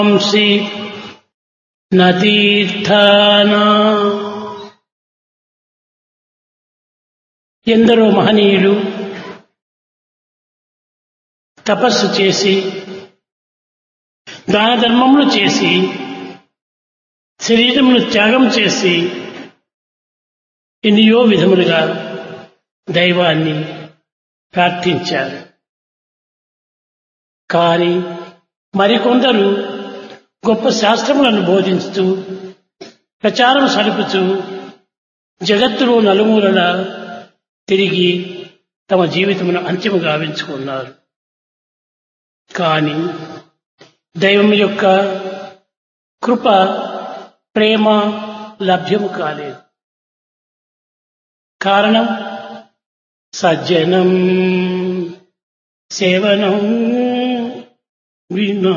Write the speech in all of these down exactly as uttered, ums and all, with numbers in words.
వంశీ నతీర్థానా ఎందరో మహనీయులు తపస్సు చేసి దాన ధర్మములు చేసి శరీరమును త్యాగం చేసి ఎన్నో విధములుగా దైవాన్ని ప్రార్థించారు. కానీ మరికొందరు గొప్ప శాస్త్రములను బోధించుతూ ప్రచారం సలుపుతూ జగత్తులో నలుమూలలా తిరిగి తమ జీవితమును అంతిమ గావించుకున్నారు. కానీ దైవం యొక్క కృప ప్రేమ లభ్యము కాలేదు. కారణం సజ్జనం సేవనం వినా.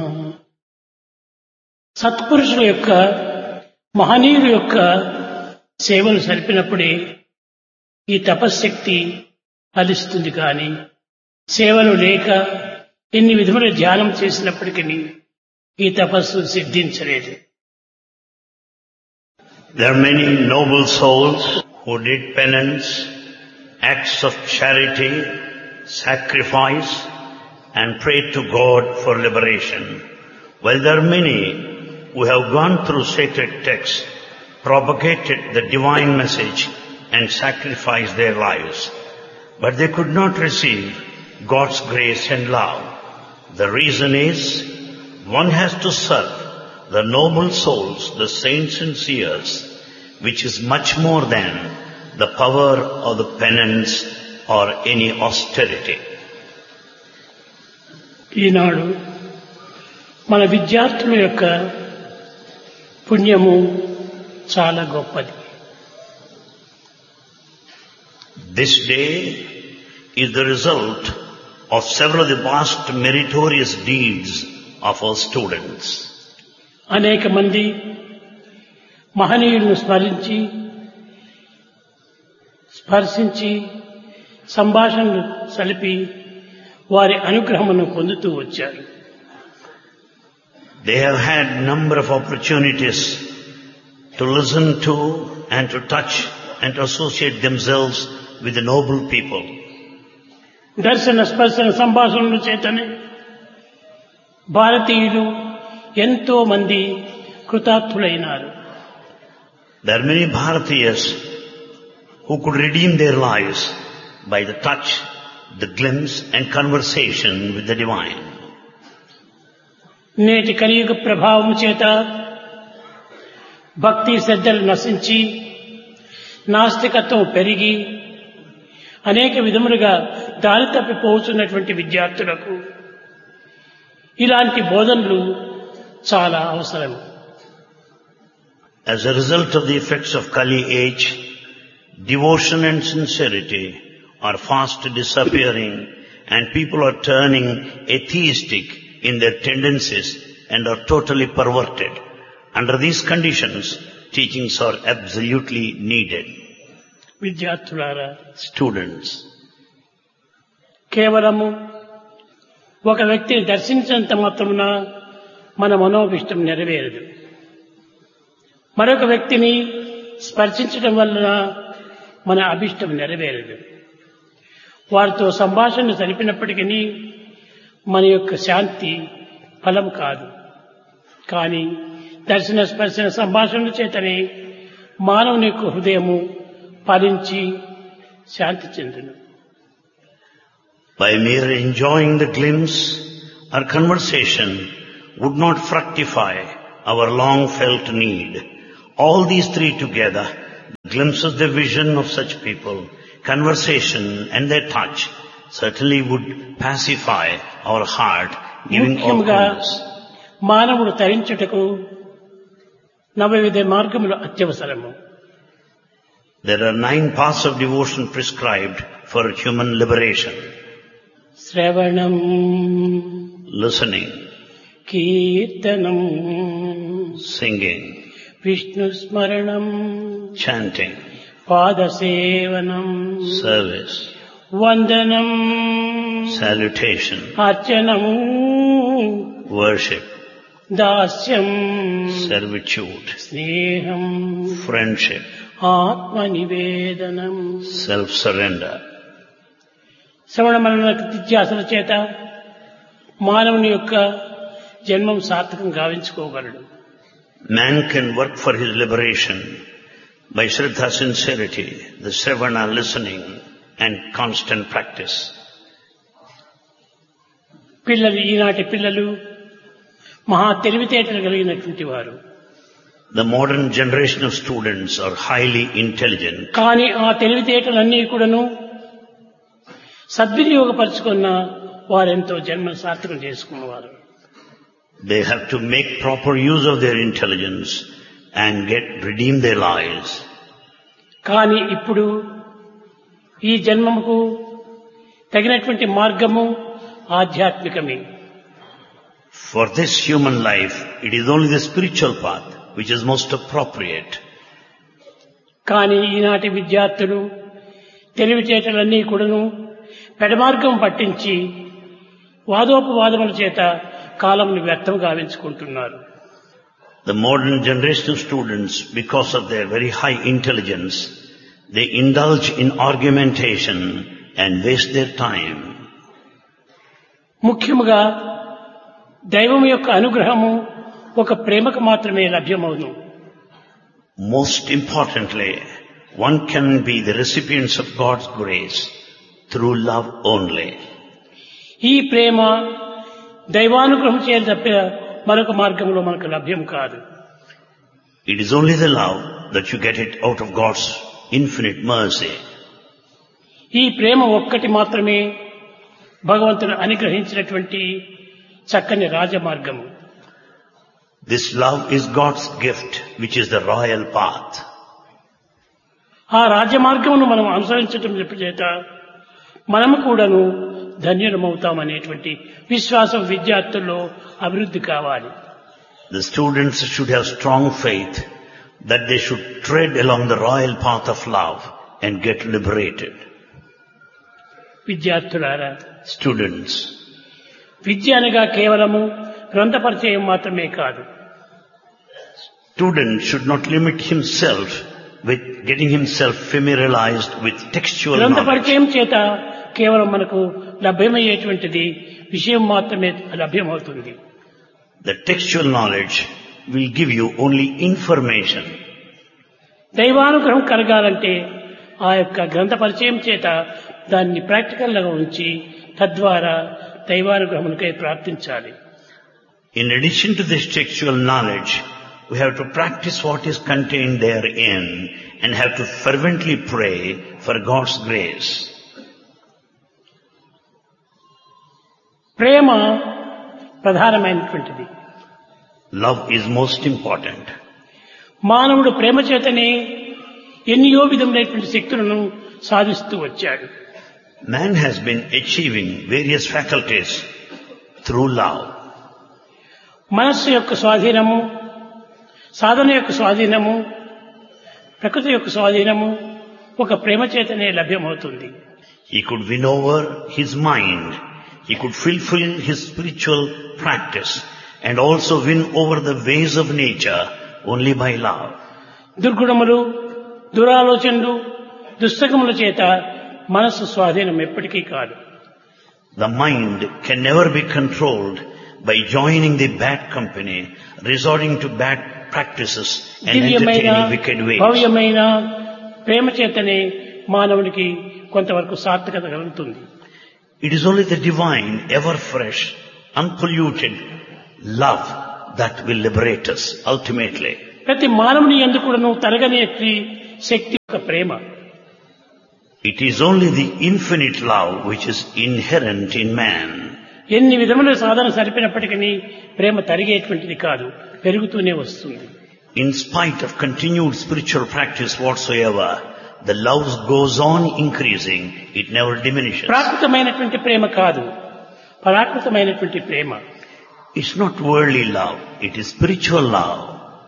సత్పురుషుల యొక్క మహనీయుల యొక్క సేవలు సరిపినప్పుడే ఈ తపశ్శక్తి ఫలిస్తుంది. కానీ సేవలు లేక ఎన్ని విధముల ధ్యానం చేసినప్పటికీ ఈ తపస్సు సిద్ధించలేదు. There are many noble souls who did penance, acts of charity, sacrifice and prayed to God for liberation. While there are many who have gone through sacred texts, propagated the divine message and sacrificed their lives, but they could not receive God's grace and love. The reason is, one has to serve the noble souls, the saints and seers, which is much more than the power of the penance or any austerity. ఈనాడు మన విద్యార్థుల యొక్క పుణ్యము చాలా గొప్పది. This day is the result of several of the vast meritorious deeds of our students. అనేక మంది మహనీయులను స్మరించి స్పర్శించి సంభాషణలు సలిపి వారి అనుగ్రహమును పొందుతూ వచ్చారు. They have had number of opportunities to listen to and to touch and to associate themselves with the noble people. దర్శన స్పర్శన సంభాషణల చేతనే భారతీయులు ఎంతో మంది కృతార్థులైనారు. There are many Bharatiyas who could redeem their lives by the touch, the glimpse and conversation with the divine. నేటి కలియుగ ప్రభావము చేత భక్తి శ్రద్ధలు నశించి నాస్తికత్వం పెరిగి అనేక విధములుగా దారి తప్పిపోతున్నటువంటి విద్యార్థులకు ఇలాంటి బోధనలు చాలా అవసరం. As a result of the effects of Kali age, devotion and sincerity are fast disappearing and people are turning atheistic in their tendencies and are totally perverted. Under these conditions, teachings are absolutely needed. విద్యార్థులారా, Students, కేవలము ఒక వ్యక్తిని దర్శించినంత మాత్రమున మన మనోభిష్టం నెరవేరదు. మరొక వ్యక్తిని స్పర్శించడం వలన మన అభిష్టం నెరవేరదు. వారితో సంభాషణ జరిపినప్పటికీ మన యొక్క శాంతి ఫలం కాదు. కానీ దర్శన స్పర్శన సంభాషణల చేతనే మానవుని యొక్క హృదయము ఫలించి శాంతి చెందును. by mere enjoying the glimpse or conversation would not fructify our long felt need. All these three together, glimpses, the vision of such people, conversation and their touch, certainly would pacify our heart, giving all goodness. మానవుడు తరించుటకు నవవిధ మార్గములు అత్యవసరము. There are nine paths of devotion prescribed for human liberation. శ్రవణం, listening, కీర్తనం, singing, Vishnu స్మరణం, chanting, పాదసేవనం, service, వందనం, salutation, అర్చనం, worship, దాస్యం servitude, స్నేహం friendship, ఆత్మ నివేదనం. self-surrender. శ్రవణ మనన నిత్యాసన చేత మానవుని యొక్క జన్మం సార్థకం గావించుకోగలడు. Man can work for his liberation by Shraddha, sincerity, the Sravana, listening, and constant practice. పిల్లలు ఈనాటి పిల్లలు మహా తెలివితేటలు కలిగినటువంటి వారు. The modern generation of students are highly intelligent. కానీ ఆ తెలివితేటలన్నీ కూడాను సద్వినియోగపరుచుకున్న వారెంతో జన్మను సార్థకం చేసుకున్నవారు. They have to make proper use of their intelligence and get redeem their lives. కానీ ఇప్పుడు ఈ జన్మముకు తగినటువంటి మార్గము ఆధ్యాత్మికమే. For this human life, it is only the spiritual path which is most appropriate. కానీ ఈనాటి విద్యార్థులు తెలివితేటలన్నీ కూడాను పెడమార్గం పట్టించి వాదోపవాదముల చేత కాలంను వ్యర్థం గావించుకుంటున్నారు. The modern generation of students, because of their very high intelligence, they indulge in argumentation and waste their time. ముఖ్యముగా దైవం యొక్క అనుగ్రహము ఒక ప్రేమకు మాత్రమే లభ్యమవును. Most importantly, one can be the recipients of God's grace through love only. ఈ ప్రేమ దైవానుగ్రహం చేత తప్ప మరొక మార్గంలో మనకు లభ్యం కాదు. It is only the love that you get it out of God's infinite mercy. ఈ ప్రేమ ఒక్కటి మాత్రమే భగవంతుడు అనుగ్రహించినటువంటి చక్కని రాజమార్గము. This love is God's gift, which is the royal path. ఆ రాజమార్గమును మనం అనుసరించటం చేత మనము కూడాను ధన్యులమవుతామనేటువంటి విశ్వాసం విద్యార్థుల్లో అభివృద్ధి కావాలి. The students should have strong faith that they should tread along the royal path of love and get liberated. విద్యార్థులారా, Students, విద్య అనగా కేవలము గ్రంథ పరిచయం మాత్రమే కాదు. student should not limit himself with getting himself familiarized with textual గ్రంథ knowledge. పరిచయం చేత కేవలం మనకు లభ్యమయ్యేటువంటిది విషయం మాత్రమే లభ్యమవుతుంది. The textual knowledge will give you only information. దైవానుగ్రహం కలగాలంటే ఆ యొక్క గ్రంథ పరిచయం చేత దాన్ని ప్రాక్టికల్ గా ఉంచి తద్వారా దైవానుగ్రహమునికై ప్రార్థించాలి. In addition to this textual knowledge, we have to practice what is contained therein and have to fervently pray for God's grace. ప్రేమ ప్రధానమైనటువంటిది. Love is most important. మానవుడు ప్రేమ చేతనే ఎన్నో విధములైనటువంటి శక్తులను సాధిస్తూ వచ్చాడు. Man has been achieving various faculties through love. మనస్సు యొక్క స్వాధీనము, సాధన యొక్క స్వాధీనము, ప్రకృతి యొక్క స్వాధీనము ఒక ప్రేమ చేతనే లభ్యమవుతుంది. He could win over his mind. He could fulfill his spiritual practice and also win over the ways of nature only by love. దుర్గుణములు, దురాలోచనలు, దుస్తకముల చేత మనస్సు స్వాధీనం ఎప్పటికీ కాదు. The mind can never be controlled by joining the bad company, resorting to bad practices and దివ్యమైన entertaining wicked ways. భవ్యమైన ప్రేమ చేతనే మానవునికి కొంతవరకు సార్థకత కలుగుతుంది. It is only the divine, ever fresh, unpolluted love that will liberate us ultimately. ప్రతి మానవుని యందు కూడాను తరగని శక్తి యొక్క ప్రేమ. It is only the infinite love which is inherent in man. ఎన్ని విధముల సాధన సరిపినప్పటికీ ప్రేమ తరిగేటువంటిది కాదు, పెరుగుతూనే వస్తుంది. In spite of continued spiritual practice whatsoever, the love goes on increasing, it never diminishes. ప్రాకృతమైనటువంటి ప్రేమ కాదు, పరాకృతమైనటువంటి ప్రేమ. It's not worldly love, it is spiritual love.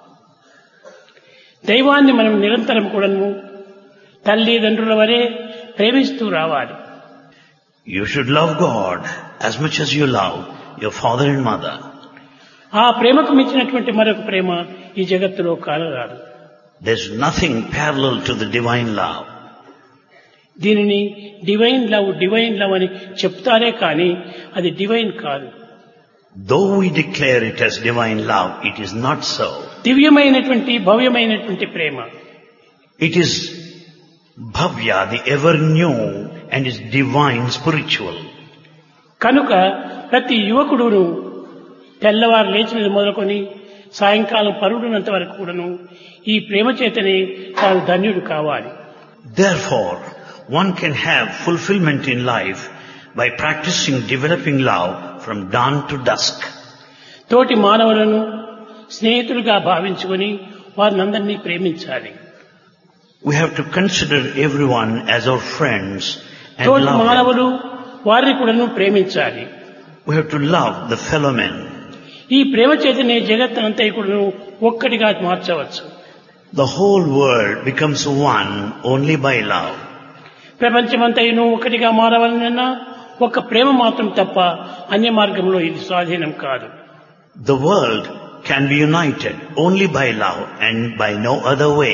దైవాన్ని మనం నిరంతరం కూడాను తల్లిదండ్రుల వలె ప్రేమిస్తూ రావాలి. You should love God as much as you love your father and mother. ఆ ప్రేమకు మించినటువంటి మరొక ప్రేమ ఈ జగత్తులో కానరాదు. There's nothing parallel to the divine love. దీనిని డివైన్ లవ్ డివైన్ లవ్ అని చెప్తారే కానీ అది డివైన్ కాదు. Though we declare it as divine love, it is not so. దివ్యమైనటువంటి భవ్యమైనటువంటి ప్రేమ. It is bhavya, the ever new, and is divine spiritual. కనుక ప్రతి యువకుడును తెల్లవారు లేచినది మొదలుకొని సాయంకాలం పరుడునంత వరకు కూడాను ఈ ప్రేమ చేతనే తాను ధన్యుడు కావాలి. Therefore, one can have fulfillment in life by practicing developing love from dawn to dusk. తోటి మానవులను స్నేహితులుగా భావించుకొని వారినందరినీ ప్రేమించాలి. We have to consider everyone as our friends and తోటి love them. మానవులు వారిని కూడాను ప్రేమించాలి. We have to love the fellow men. ఈ ప్రేమ చేతనే జగత్తునంతా కూడాను ఒక్కటిగా మార్చవచ్చు. The whole world becomes one only by love. ప్రపంచమంతయును ఒకటిగా మారవాలన్నా ఒక్క ప్రేమ మాత్రం తప్ప అన్య మార్గంలో ఇది స్వాధీనం కాదు. The world can be united only by love and by no other way.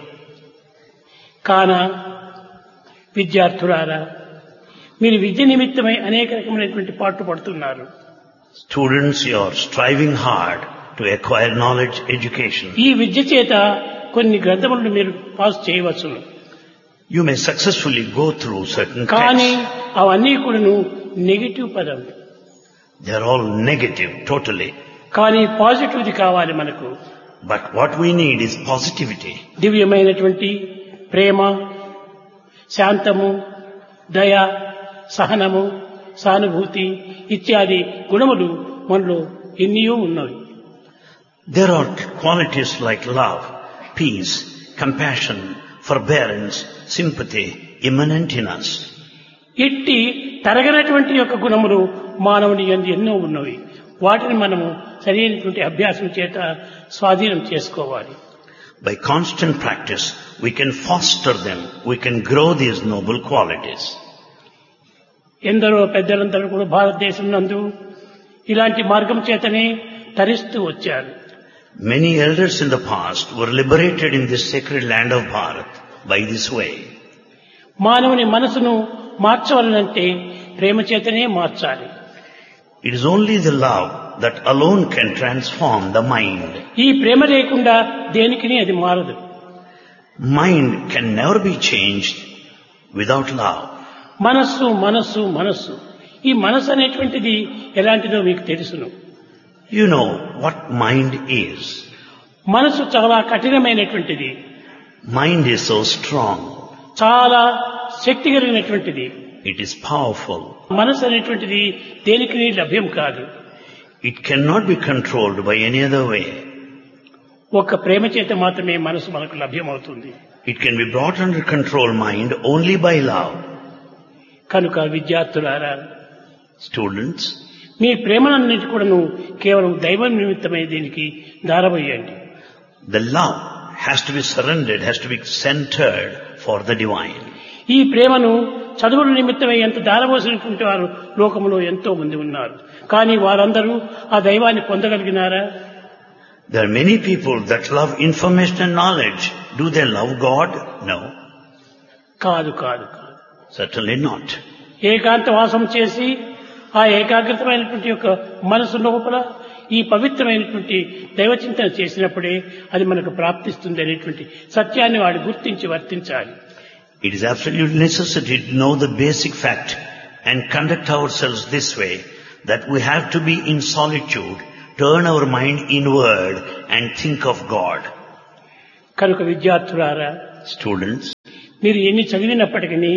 కాన విద్యార్థులారా, మీరు విద్య నిమిత్తమై అనేక రకమైనటువంటి పాటు పడుతున్నారు. Students, you are striving hard to acquire knowledge, education. ఈ విద్య చేత కొన్ని గ్రంథములను మీరు పాస్ చేయవచ్చు. You may successfully go through certain కానీ texts. అవన్నీ కూడాను నెగిటివ్ పదం. They are all negative, totally. కానీ పాజిటివ్ది కావాలి మనకు. But what we need is positivity. దివ్యమైనటువంటి ప్రేమ, శాంతము, దయ, సహనము, సానుభూతి ఇత్యాది గుణములు మనలో ఎన్నో ఉన్నవి. There are qualities like love, peace, compassion, forbearance, sympathy immanent in us. ఇట్టి తరగనటువంటి యొక్క గుణములు మానవుని యందు ఎన్నో ఉన్నవి. వాటిని మనము సరైనటువంటి అభ్యాసం చేత స్వాధీనం చేసుకోవాలి. By constant practice, we can foster them, we can grow these noble qualities. ఎందరో పెద్దలందరూ కూడా భారతదేశం నందు ఇలాంటి మార్గం చేతనే తరిస్తూ వచ్చారు. Many elders in the past were liberated in this sacred land of Bharat by this way. మానవుని మనసును మార్చవలనంటే ప్రేమ చేతనే మార్చాలి. It is only the love that alone can transform the mind. ఈ ప్రేమ లేకుండా దేనికిని అది మారదు. Mind can never be changed without love. మనస్సు మనస్సు మనస్సు ఈ మనస్సు అనేటువంటిది ఎలాంటిదో మీకు తెలుసును. You know what mind is. మనస్సు చాలా కఠినమైనటువంటిది. Mind is so strong. చాలా శక్తి కలిగినటువంటిది. It is powerful. మనస్సు అనేటువంటిది దేనికి లభ్యం కాదు. It cannot be controlled by any other way. ఒక్క ప్రేమ చేత మాత్రమే మనసు మనకు లభ్యమవుతుంది. It can be brought under control, mind, only by love. కనుక విద్యార్థులారా, Students, మీ ప్రేమనన్నిటి కూడాను కేవలం దైవం నిమిత్తమై దీనికి దారబోయండి. the love has to be surrendered, has to be centered for the divine. ఈ ప్రేమను చదువుల నిమిత్తమై ఎంత దారబోసినటువంటి వారు లోకంలో ఎంతో మంది ఉన్నారు. కానీ వారందరూ ఆ దైవాన్ని పొందగలిగినారా? There are many people that love information and knowledge. Do they love God? No. కాదు కాదు కాదు Certainly not. ఏకాంత వాసం చేసి ఆ ఏకాగ్రతమైనటువంటి యొక్క మనసు లోపల ఈ పవిత్రమైనటువంటి దైవచింతన చేసినప్పుడే అది మనకు ప్రాప్తిస్తుంది అనేటువంటి సత్యాన్ని వాడు గుర్తించి వర్తించాలి. It is absolute necessity to know the basic fact and conduct ourselves this way, that we have to be in solitude, turn our mind inward and think of God. కనుక విద్యార్థులారా, Students, మీరు ఎన్ని చదివినప్పటికీ,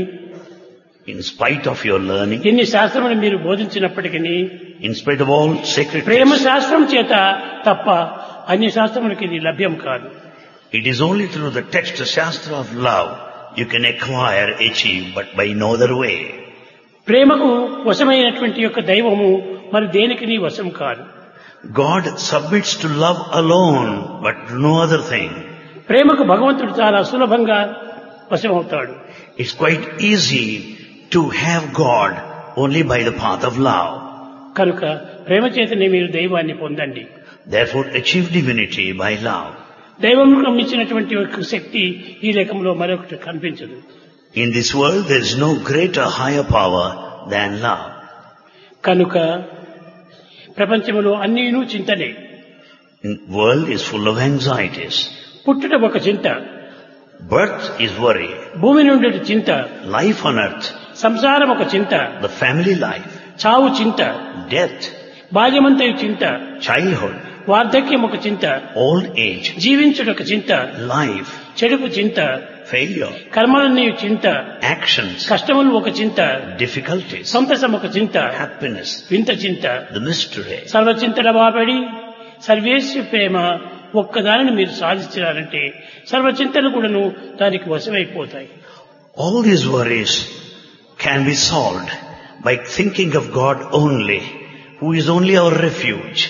in spite of your learning, ఎన్ని శాస్త్రములు మీరు బోధించినప్పటికీ, in spite of all sacred Prema texts, శాస్త్రం చేత తప్ప అన్ని శాస్త్రములకి ఇది లభ్యం కాదు. it is only through the text, the Shastra of love, you can acquire, achieve, but by no other way. ప్రేమకు వశమైనటువంటి యొక్క దైవము మరి దేనికి వశం కాదు. God submits to love alone, but no other thing. ప్రేమకు భగవంతుడు చాలా సులభంగా వశమవుతాడు. It's quite easy to have God only by the path of love. కనుక ప్రేమ చేతనే మీరు దైవాన్ని పొందండి. Therefore achieve divinity by love. దైవంలో మించినటువంటి ఒక శక్తి ఈ లోకంలో మరొకటి కనిపించదు. In this world there is no greater, higher power than love. కనుక ప్రపంచంలో అన్నీను చింతనే. The world is full of anxieties. పుట్టుట ఒక చింత, Birth is worry. భూమి నుండి చింత, Life on earth, సంసారం ఒక చింత, the family life, చావు చింత, death, బాల్యమంతయు చింత, childhood, వార్ధక్యం ఒక చింత, old age, జీవించుట ఒక చింత, life, చెడుపు చింత, failure, కర్మలన్నీ చింత, actions, కష్టములు ఒక చింత, difficulties, సంతసం ఒక చింత, happiness, వింత చింత, the mystery. సర్వచింతల బాబడి సర్వేశ్వ ప్రేమ ఒక్కదానిని మీరు సాధించారంటే సర్వచింతలు కూడాను దానికి వశమైపోతాయి. All these worries can be solved by thinking of God only, who is only our refuge.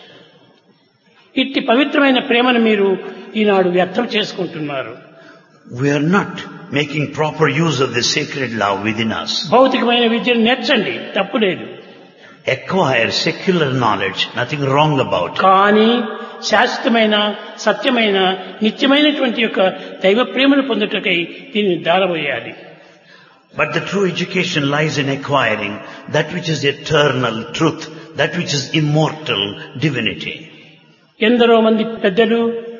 ఇట్టి పవిత్రమైన ప్రేమను మీరు ఈనాడు వ్యర్థం చేసుకుంటున్నారు. We are not making proper use of the sacred love within us. భౌతికమైన విద్యను నేర్చండి, తప్పు లేదు. Acquire secular knowledge, nothing wrong about it. కానీ శాశ్వతమైన సత్యమైన నిత్యమైనటువంటి యొక్క దైవ ప్రేమను పొందుటకై దీనిని దారబోయాలి. But the true education lies in acquiring that which is eternal truth, that which is immortal divinity. ఎందరో మంది పెద్దలు,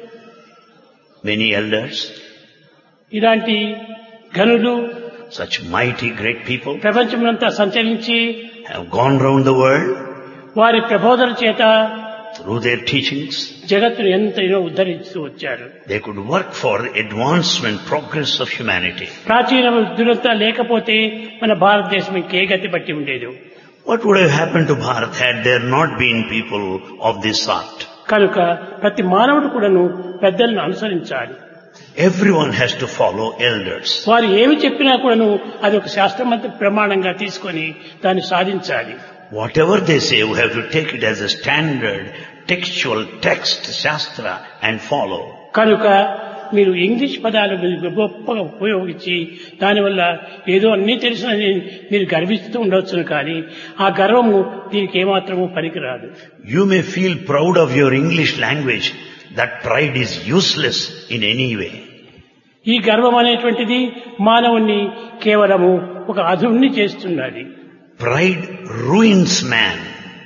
Many elders, ఇలాంటి ఘనులు such mighty great people, ప్రపంచమంతా సంచరించి have gone round the world వారి ప్రబోధన చేత through their teachings. జగత్తును ఎంతైనా ఉద్ధరిస్తూ వచ్చారు. They could work for the advancement, progress of humanity. ప్రాచీన దురంతా లేకపోతే మన భారతదేశం ఇంకే గతి పట్టి ఉండేది. What would have happened to Bharat had there not been people of this sort? కనుక ప్రతి మానవుడు కూడాను పెద్దలను అనుసరించాలి. Everyone has to follow elders. వారు ఏమి చెప్పినా కూడాను అది ఒక శాస్త్రమంత ప్రమాణంగా తీసుకొని దాన్ని సాధించాలి. Whatever they say, we have to take it as a standard textual text, shastra, and follow. కనుక మీరు ఇంగ్లీష్ పదాలు గొప్పగా ఉపయోగించి దానివల్ల ఏదో అన్నీ తెలిసినని మీరు గర్విస్తూ ఉండవచ్చును, కానీ ఆ గర్వము దీనికి ఏమాత్రము పనికిరాదు. You may feel proud of your English language. That pride is useless in any way. ఈ గర్వం అనేటువంటిది మానవుణ్ణి కేవలము ఒక అధుణ్ణి చేస్తున్నది. Pride ruins man.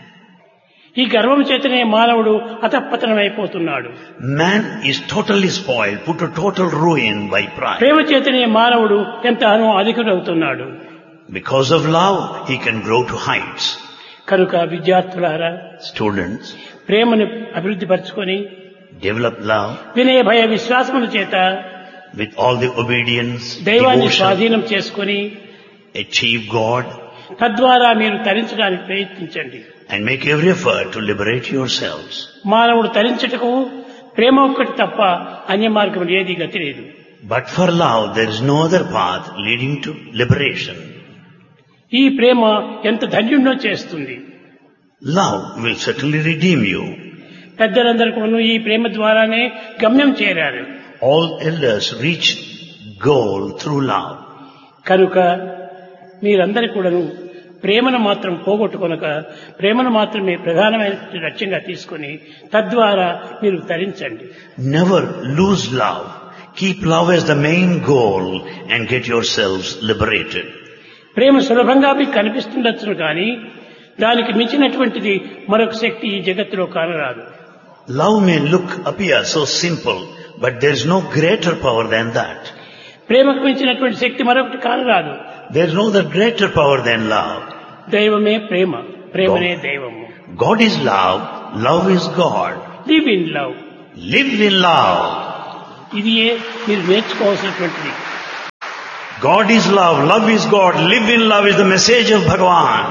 ఈ గర్వం చేతనే మానవుడు అతపతనమైపోతున్నాడు. Man is totally spoiled, put to total ruin by pride. ప్రేమ చేతనే మానవుడు ఎంతగానో అధికుడవుతున్నాడు. Because of love, he can grow to heights. కనుక విద్యార్థులారా, Students, ప్రేమను అభివృద్ధి పరచుకొని develop love వినయ భయ విశ్వాసముల చేత with all the obedience, దైవాన్ని devotion, స్వాధీనం చేసుకొని achieve God, తద్వారా మీరు తరించడానికి ప్రయత్నించండి. and make every effort to liberate yourselves. మానవుడు తరించుటకు ప్రేమ ఒక్కటి తప్ప అన్య మార్గం ఏది గతి లేదు. But for love, there is no other path leading to liberation. ఈ ప్రేమ ఎంత ధన్యుణ్ణో చేస్తుంది. Love will certainly redeem you. పెద్దలందరూ కూడా ఈ ప్రేమ ద్వారానే గమ్యం చేరారు. All elders reach goal through love. కనుక మీరందరూ కూడాను ప్రేమను మాత్రం పోగొట్టుకొనక ప్రేమను మాత్రమే ప్రధానమైన లక్ష్యంగా తీసుకొని తద్వారా మీరు తరించండి. Never lose love. Keep love as the main goal and get yourselves liberated. ప్రేమ సులభంగా మీకు కనిపిస్తుండొచ్చును, కానీ దానికి మించినటువంటిది మరొక శక్తి ఈ జగత్తులో కానరాదు. Love may look, appear so simple, but there is no greater power than that. ప్రేమకు మించినటువంటి శక్తి మరొకటి కానరాదు. There is no other greater power than love. దైవమే ప్రేమ, ప్రేమనే దైవము. God is love, love is God. Live in love. Live in love. ఇది మీరు నేర్చుకోవాల్సినటువంటిది. God is love, love is God, live in love is the message of Bhagavan.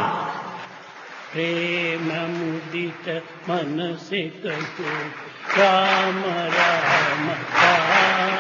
ప్రేమ ముదిత మనసే కహో రామ రామ రామ